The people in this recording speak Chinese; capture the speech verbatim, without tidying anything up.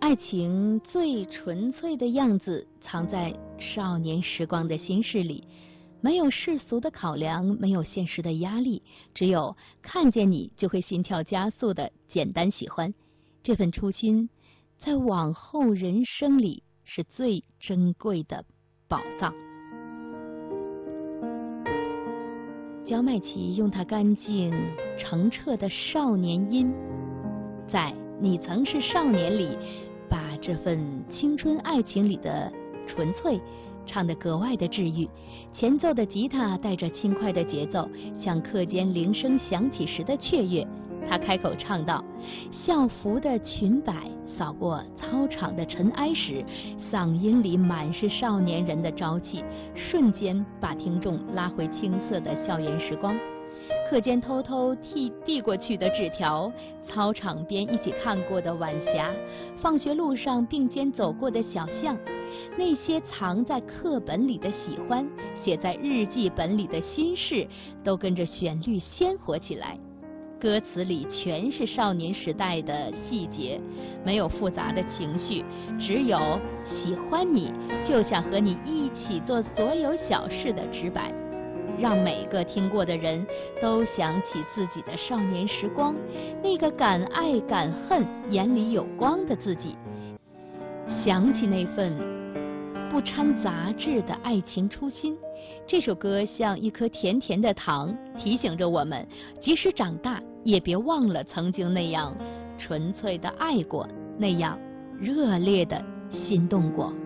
爱情最纯粹的样子藏在少年时光的心事里，没有世俗的考量，没有现实的压力，只有看见你就会心跳加速的简单喜欢。这份初心在往后人生里是最珍贵的宝藏。焦麦琪用她干净澄澈的少年音，在你曾是少年里把这份青春爱情里的纯粹唱得格外的治愈。前奏的吉他带着轻快的节奏，像课间铃声响起时的雀跃。他开口唱道，校服的裙摆扫过操场的尘埃时，嗓音里满是少年人的朝气，瞬间把听众拉回青涩的校园时光。课间偷偷递递过去的纸条，操场边一起看过的晚霞，放学路上并肩走过的小巷，那些藏在课本里的喜欢，写在日记本里的心事，都跟着旋律鲜活起来。歌词里全是少年时代的细节，没有复杂的情绪，只有喜欢你就想和你一起做所有小事的直白，让每个听过的人都想起自己的少年时光，那个敢爱敢恨眼里有光的自己，想起那份不掺杂质的爱情初心。这首歌像一颗甜甜的糖，提醒着我们即使长大也别忘了曾经那样纯粹的爱过，那样热烈的心动过。